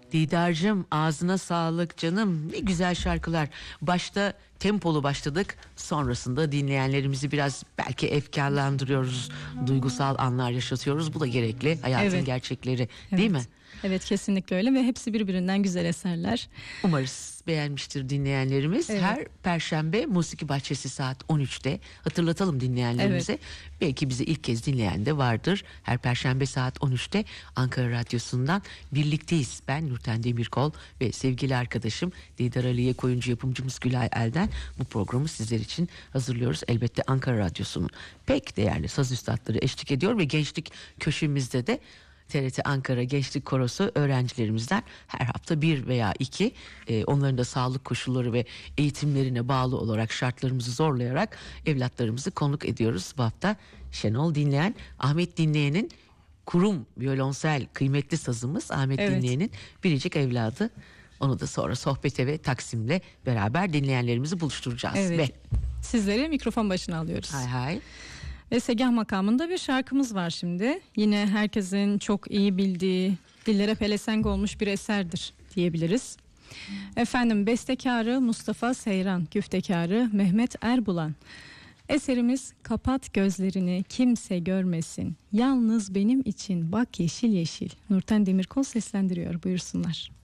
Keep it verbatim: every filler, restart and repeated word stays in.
Didar'cığım ağzına sağlık canım, ne güzel şarkılar. Başta tempolu başladık, sonrasında dinleyenlerimizi biraz belki efkarlandırıyoruz, duygusal anlar yaşatıyoruz. Bu da gerekli, hayatın Evet. gerçekleri, Evet. değil mi? Evet, kesinlikle öyle ve hepsi birbirinden güzel eserler. Umarız beğenmiştir dinleyenlerimiz. Evet. Her Perşembe Musiki Bahçesi saat on üçte. Hatırlatalım dinleyenlerimize. Evet. Belki bizi ilk kez dinleyen de vardır. Her Perşembe saat on üçte Ankara Radyosu'ndan birlikteyiz. Ben Nurten Demirkol ve sevgili arkadaşım Didar Aliye Koyuncu, yapımcımız Gülay Elden bu programı sizler için hazırlıyoruz. Elbette Ankara Radyosu'nun pek değerli saz üstadları eşlik ediyor ve gençlik köşemizde de T R T Ankara Gençlik Korosu öğrencilerimizden her hafta bir veya iki, e, onların da sağlık koşulları ve eğitimlerine bağlı olarak şartlarımızı zorlayarak evlatlarımızı konuk ediyoruz. Bu hafta Şenol Dinleyen, Ahmet Dinleyen'in kurum violonsel kıymetli sazımız Ahmet Evet. Dinleyen'in biricik evladı. Onu da sonra sohbete ve Taksim'le beraber dinleyenlerimizi buluşturacağız. Evet. Ve Sizleri mikrofon başına alıyoruz. hay hay. Ve Segah makamında bir şarkımız var şimdi. Yine herkesin çok iyi bildiği, dillere pelesenk olmuş bir eserdir diyebiliriz. Efendim, bestekarı Mustafa Seyran, güftekarı Mehmet Erbulan. Eserimiz Kapat Gözlerini Kimse Görmesin, Yalnız Benim için Bak Yeşil Yeşil. Nurten Demirkol seslendiriyor, buyursunlar.